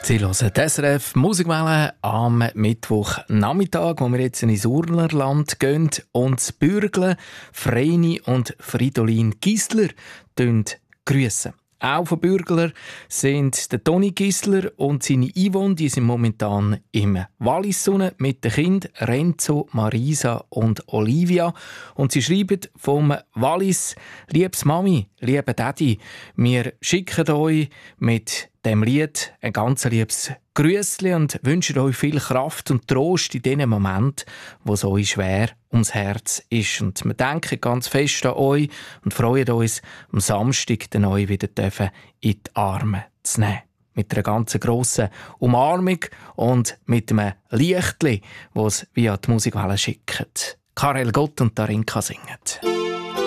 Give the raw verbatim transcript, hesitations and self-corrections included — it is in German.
Sie hören die S R F Musikwelle am Mittwochnachmittag, wo wir jetzt ins Urnerland gehen und das Bürgle Vreni und Fridolin Gisler grüßen. Auch von Bürgler sind der Toni Gisler und seine Yvonne, die sind momentan im Wallis mit den Kindern Renzo, Marisa und Olivia. Und sie schreiben vom Wallis: «Liebes Mami, lieber Daddy, wir schicken euch mit dem Lied ein ganz liebes Grüßli und wünschen euch viel Kraft und Trost in den Momenten, wo es euch schwer ums Herz ist. Und wir denken ganz fest an euch und freuen uns, am Samstag den euch wieder in die Arme zu nehmen. Mit einer ganz grossen Umarmung und mit einem Lichtli, das es via die Musikwelle schickt. Karel Gott und Darinka singen.